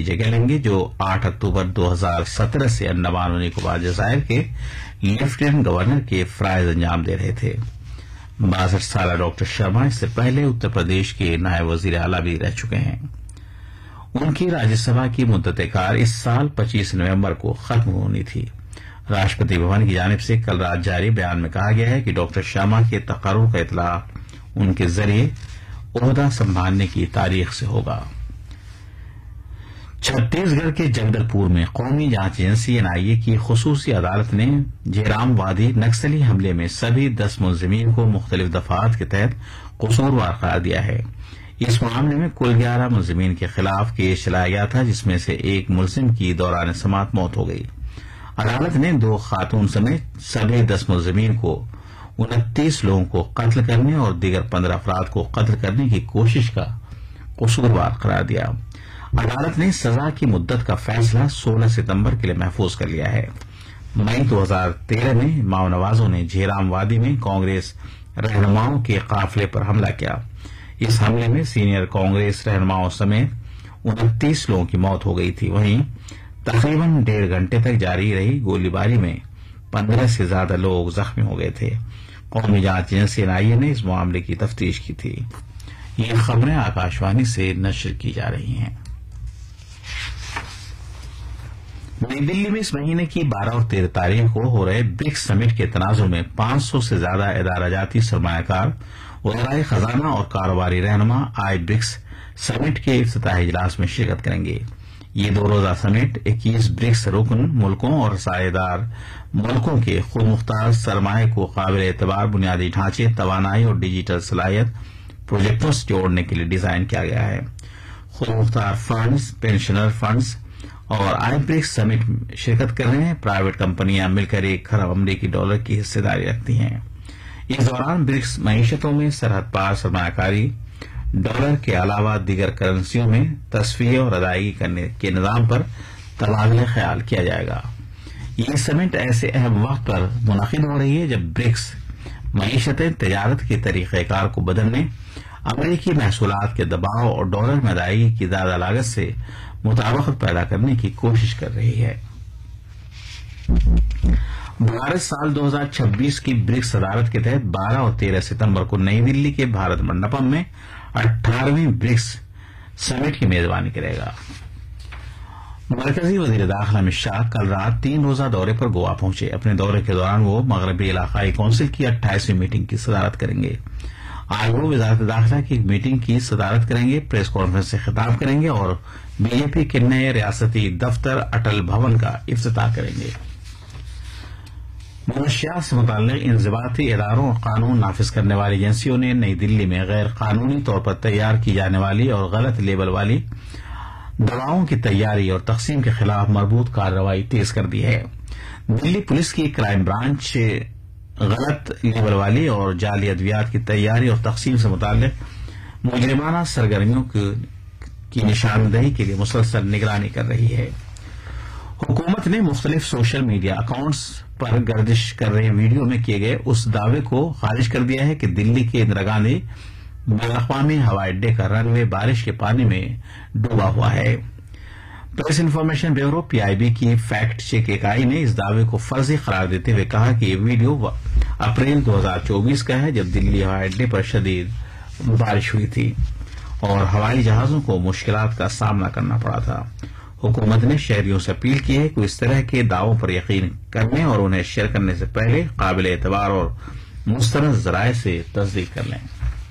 جگہ لیں گے، جو 8 اکتوبر 2017 سے انڈمان و نکوبار جزائر کے لیفٹیننٹ گورنر کے فرائض انجام دے رہے تھے۔ 62 سالہ ڈاکٹر شرما اس سے پہلے اتر پردیش کے نائب وزیر اعلی بھی رہ چکے ہیں۔ ان کی راجیہ سبھا کی مدت کار اس سال 25 نومبر کو ختم ہونی تھی۔ راشٹرپتی بھون کی جانب سے کل رات جاری بیان میں کہا گیا ہے کہ ڈاکٹر شرما کے تقرر کا اطلاع ان کے ذریعے عہدہ سنبھالنے کی تاریخ سے ہوگا۔ چھتیس گڑھ کے جگدل پور میں قومی جانچ ایجنسی NIA کی خصوصی عدالت نے جھیرام وادی نکسلی حملے میں سبھی 10 ملزمین کو مختلف دفعات کے تحت قصوروار قرار دیا ہے۔ اس معاملے میں کل 11 ملزمین کے خلاف کیس چلایا گیا تھا، جس میں سے ایک ملزم کی دوران سماعت موت ہو گئی۔ عدالت نے 2 خاتون سمیت سبھی 10 ملزمین کو 29 لوگوں کو قتل کرنے اور دیگر 15 افراد کو قتل کرنے کی کوشش کا قصوروار قرار دیا۔ عدالت نے سزا کی مدت کا فیصلہ 16 ستمبر کے لیے محفوظ کر لیا ہے۔ مئی 2013 میں ماؤ نوازوں نے جھیرام وادی میں کانگریس رہنماؤں کے قافلے پر حملہ کیا۔ اس حملے میں سینئر کانگریس رہنماؤں سمیت 29 لوگوں کی موت ہو گئی تھی۔ وہیں تقریباً 1.5 گھنٹے تک جاری رہی گولی باری میں 15 سے زیادہ لوگ زخمی ہو گئے تھے۔ قومی جانچ ایجنسی NIA نے اس معاملے کی تفتیش کی تھی۔ یہ خبریں آکاشوانی سے نشر کی جا رہی ہیں۔ نئی دلی میں اس مہینے کی 12 اور 13 تاریخ کو ہو رہے برکس سمٹ کے تناظر میں 500 سے زیادہ ادارہ جاتی سرمایہ کار، وزرائے خزانہ اور کاروباری رہنما برکس سمٹ کے افتتاحی اجلاس میں شرکت کریں گے۔ یہ 2 روزہ سمٹ 21 برکس رکن ملکوں اور سائے دار ملکوں کے خود مختار سرمایہ کو قابل اعتبار بنیادی ڈھانچے، توانائی اور ڈیجیٹل صلاحیت پروجیکٹوں سے جوڑنے کے لیے ڈیزائن کیا گیا ہے۔ خود مختار فنڈز، پینشنر فنڈز اور برکس سمٹ میں شرکت کر رہے ہیں۔ پرائیویٹ کمپنیاں مل کر $1 کھرب امریکی کی حصہ داری رکھتی ہیں۔ اس دوران برکس معیشتوں میں سرحد پار سرمایہ کاری، ڈالر کے علاوہ دیگر کرنسیوں میں تصفیہ اور ادائیگی کرنے کے نظام پر تبادلہ خیال کیا جائے گا۔ یہ سمٹ ایسے اہم وقت پر منعقد ہو رہی ہے جب برکس معیشتیں تجارت کے طریقہ کار کو بدلنے، امریکی محصولات کے دباؤ اور ڈالر میں ادائیگی کی زیادہ لاگت سے مطابقت پیدا کرنے کی کوشش کر رہی ہے۔ بھارت سال 2026 کی برکس صدارت کے تحت 12 اور 13 ستمبر کو نئی دلی کے بھارت منڈپم میں 18ویں برکس سمٹ کی میزبانی کرے گا۔ مرکزی وزیر داخلہ امت شاہ کل رات 3 روزہ دورے پر گوا پہنچے۔ اپنے دورے کے دوران وہ مغربی علاقائی کونسل کی 28ویں میٹنگ کی صدارت کریں گے۔ آج وہ وزارت داخلہ کی ایک میٹنگ کی صدارت کریں گے، پریس کانفرنس سے خطاب کریں گے اور BJP کے نئے ریاستی دفتر اٹل بھون کا افتتاح کریں گے۔ منشیات سے متعلق انضباطی اداروں اور قانون نافذ کرنے والی ایجنسیوں نے نئی دلی میں غیر قانونی طور پر تیار کی جانے والی اور غلط لیبل والی دواؤں کی تیاری اور تقسیم کے خلاف مربوط کارروائی تیز کر دی ہے۔ دلی پولیس کی کرائم برانچ غلط لیبل والی اور جعلی ادویات کی تیاری اور تقسیم سے متعلق مجرمانہ سرگرمیوں کی نشاندہی کے لیے مسلسل نگرانی کر رہی ہے۔ حکومت نے مختلف سوشل میڈیا اکاؤنٹس پر گردش کر رہے ویڈیو میں کیے گئے اس دعوے کو خارج کر دیا ہے کہ دلی کے اندرا گاندھی بین الاقوامی ہوائی اڈے کا رن وے بارش کے پانی میں ڈوبا ہوا ہے۔ پریس انفارمیشن بیورو PIB کی فیکٹ چیک اکائی نے اس دعوے کو فرضی قرار دیتے ہوئے کہا کہ یہ ویڈیو اپریل 2024 کا ہے، جب دلی ہوائی اڈے پر شدید بارش ہوئی تھی اور ہوائی جہازوں کو مشکلات کا سامنا کرنا پڑا تھا۔ حکومت نے شہریوں سے اپیل کی ہے کہ اس طرح کے دعووں پر یقین کرنے اور انہیں شیئر کرنے سے پہلے قابل اعتبار اور مستند ذرائع سے تصدیق کر لیں۔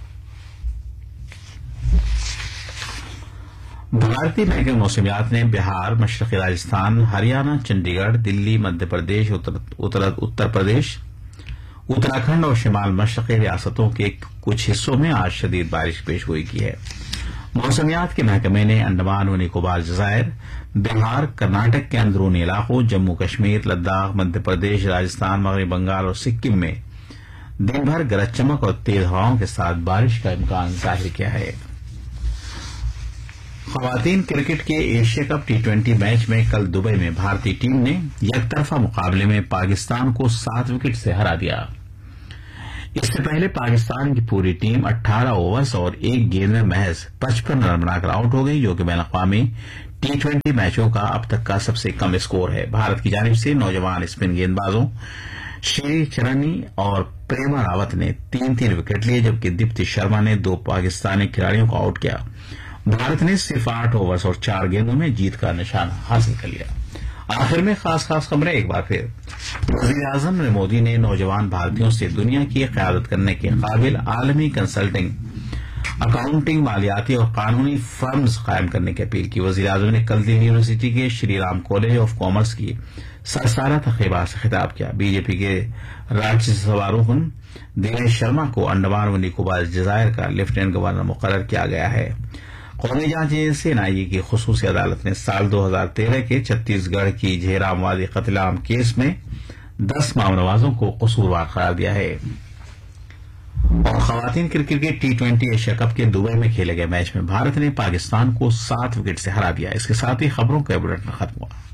بھارتی محکمہ موسمیات نے بہار، مشرقی راجستھان، ہریانہ، چنڈی گڑھ، دلی، مدھیہ پردیش، اتر پردیش، اتراکھنڈ اور شمال مشرقی ریاستوں کے کچھ حصوں میں آج شدید بارش پیش گوئی کی ہے۔ موسمیات کے محکمے نے انڈمان و نکوبار جزائر، بہار، کرناٹک کے اندرونی علاقوں، جموں کشمیر، لداخ، مدھیہ پردیش، راجستھان، مغربی بنگال اور سکم میں دن بھر گرج چمک اور تیز ہواؤں کے ساتھ بارش کا امکان ظاہر کیا ہے۔ خواتین کرکٹ کے ایشیا کپ T20 میچ میں کل دبئی میں بھارتی ٹیم نے یک طرفہ مقابلے میں پاکستان کو 7 وکٹ سے ہرا دیا۔ اس سے پہلے پاکستان کی پوری ٹیم 18 اوورز اور 1 گیند میں محض 55 رن بنا کر آؤٹ ہو گئی، جو کہ بین الاقوامی T20 मैचों का अब तक का सबसे कम स्कोर है। भारत की जानिब से नौजवान स्पिन गेंदबाजों श्री चरनी और प्रेमा रावत ने 3-3 विकेट लिए, जबकि दीप्ति शर्मा ने 2 पाकिस्तानी खिलाड़ियों को आउट किया। भारत ने सिर्फ 8 ओवर्स और 4 गेंदों में जीत का निशाना हासिल कर लिया। आखिर में खास खबरें एक बार फिर। वज़ीर-ए-आज़म नरेंद्र मोदी ने नौजवान भारतीयों से दुनिया की क़यादत करने के काबिल आलमी कंसल्टिंग, अकाउंटिंग, मालियाती और कानूनी फर्म्स कायम करने की अपील की। वज़ीर-ए-आज़म ने कल दिल्ली यूनिवर्सिटी के Shri Ram college of commerce की सरसारा तक़रीबा से खिताब किया। बीजेपी के राज्यसभा रुकन दिनेश शर्मा को अंडमान व निकोबार जज़ायर का लेफ्टिनेंट गवर्नर मुकर्रर किया गया है। कौमी जांच एजेंसी एनआईए की खुसूसी अदालत ने साल 2013 के छत्तीसगढ़ की झेराम वादी कत्लेआम केस में 10 मामलवाजों को कसूरवार करार दिया है। और खवातीन क्रिकेट के T20 एशिया कप के दुबई में खेले गए मैच में भारत ने पाकिस्तान को 7 विकेट से हरा दिया। इसके साथ ही खबरों का बुलेटिन खत्म हुआ।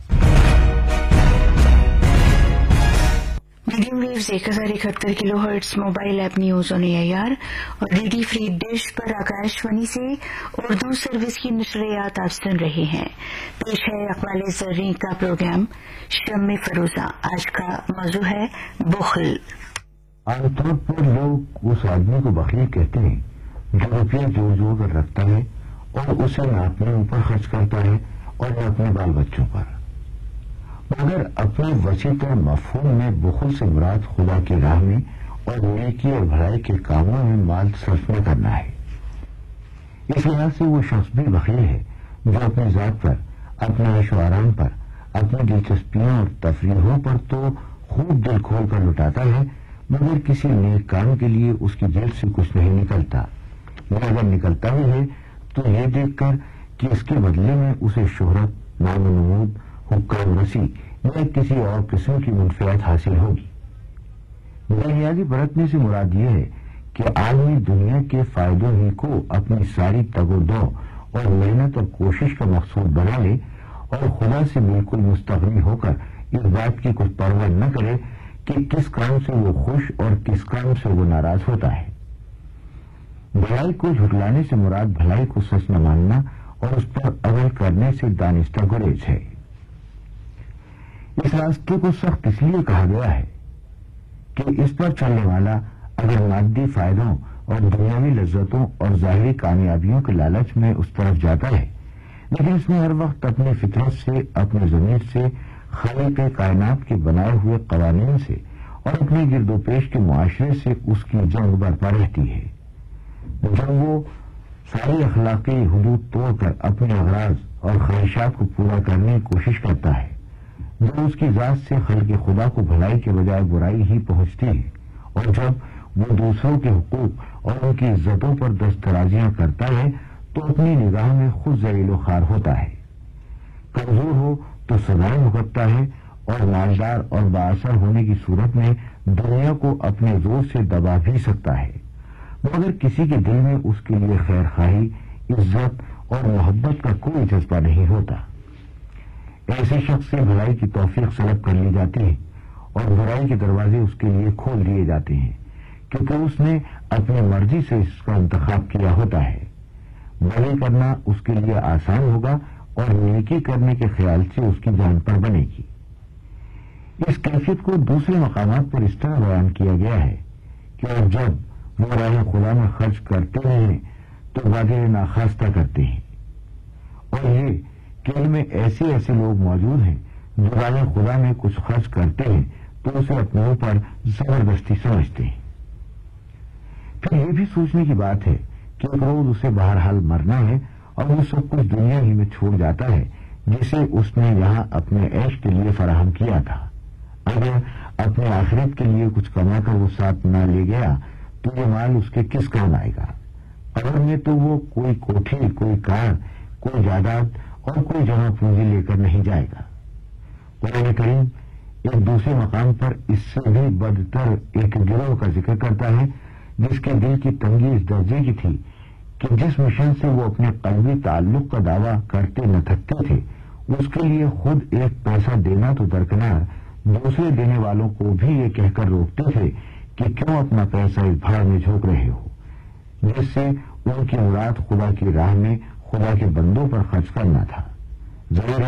Medium waves 1071 kilohertz mobile app news on AIR और डीडी फ्री डिश पर आकाशवाणी से उर्दू सर्विस की नशरियात आप सुन रहे हैं। पेश है अक़वाले ज़र्रीं का प्रोग्राम शम्मे फरोजा। आज का मौजू है बुख़्ल। आमतौर पर लोग उस आदमी को बख़ील कहते हैं जो रुपया जोड़ जोड़ कर रखता है और उसे न अपने ऊपर खर्च करता है और न अपने बाल बच्चों पर। मगर अपने वसीतर मफ़हूम में बुख़्ल से मुराद खुदा की राह में और नेकी और भलाई के कामों में माल सर्फ न करना है। इस लिहाज से वो शख्स भी बख़ील है जो अपनी ज़ात पर, अपने ऐश व आराम पर, अपनी दिलचस्पियों और तफरीहों पर तो खूब दिल खोल कर लुटाता है, मगर किसी नेक काम के लिए उसकी जेब से कुछ नहीं निकलता। या अगर निकलता भी है तो ये देखकर कि इसके बदले में उसे शोहरत, नाम नमूद, हुक्काम रसी या किसी और किस्म की मुनफियत हासिल होगी। बुनियादी बरतने से मुराद यह है कि आदमी दुनिया के फायदों ही को अपनी सारी तगोदो और मेहनत और कोशिश का मकसूद बना ले और खुदा से बिल्कुल मुस्तगनी होकर इस बात की कुछ परवाह न करे कि किस काम से वो खुश और किस काम से वो नाराज होता है। भलाई को झुटलाने से मुराद भलाई को सच न मानना और उस पर अमल करने से दानिस्ता गुरेज है। इस रास्ते को सख्त इसलिए कहा गया है कि इस पर चलने वाला अगर मादी फायदों और दुनियावी लज्जतों और ज़ाहिरी कामयाबियों के लालच में उस तरफ जाता है, लेकिन इसमें हर वक्त अपनी फितरत से, अपने ज़मीर से, खालिक कायनात के बनाए हुए कवानीन से और अपने गिरदोपेश के मुआशरे से उसकी जंग बरपा रहती है। जब वो सारी अखलाकी हुदूद तोड़कर अपने अगराज और ख्वाहिशात को पूरा करने की कोशिश करता है, जो उसकी जात से खल्क़े खुदा को भलाई के बजाय बुराई ही पहुंचती है, और जब वो दूसरों के हुकूक और उनकी इज्जतों पर दस्तराजियां करता है तो अपनी निगाह में खुद ज़लील ख़ार होता है। कमजोर हो तो सदाएं भुगतता है और मालदार और बाअसर होने की सूरत में दुनिया को अपने जोर से दबा भी सकता है, मगर किसी के दिल में उसके लिए खैर खाही, इज्जत और मोहब्बत का कोई जज्बा नहीं होता। ऐसे शख्स से भलाई की तौफीक सलब कर ली जाती है और बुराई के दरवाजे उसके लिए खोल दिए जाते हैं, क्योंकि उसने अपनी मर्जी से इसका इंतखाब किया होता है। भलाई करना उसके लिए आसान होगा और नेकी करने के ख्याल से उसकी जान पर बनेगी। इस कैफियत को दूसरे मकामात पर इस तरह बयान किया गया है कि और जब वो राह खुदा में खर्च करते हैं तो वादे नाखास्ता करते हैं, और ये कि इनमें ऐसे ऐसे लोग मौजूद हैं जो राह खुदा में कुछ खर्च करते हैं तो उसे अपने ऊपर जबरदस्ती समझते हैं। फिर यह भी सोचने की बात है कि एक रोज उसे बहरहाल मरना है और वो सब कुछ दुनिया ही में छोड़ जाता है जिसे उसने यहां अपने ऐश के लिए फराहम किया था। अगर अपने आखिरत के लिए कुछ कमाकर वो साथ न ले गया तो ये माल उसके किस काम आएगा। कब्र में तो वो कोई कोठी, कोई कार, कोई जायदाद और कोई जमा पूंजी लेकर नहीं जाएगा। कुरान करीम एक दूसरे मकाम पर इससे भी बदतर एक गिरोह का जिक्र करता है जिसके दिल की तंगी इस दर्जे की थी कि जिस मिशन से वो अपने कल्बी ताल्लुक का दावा करते न थकते थे, उसके लिए खुद एक पैसा देना तो दरकिनार, दूसरे देने वालों को भी ये कहकर रोकते थे कि क्यों अपना पैसा इस भाड़ में झोंक रहे हो, जिससे उनकी मुराद खुदा की राह में खुदा के बंदों पर खर्च करना था। ضرور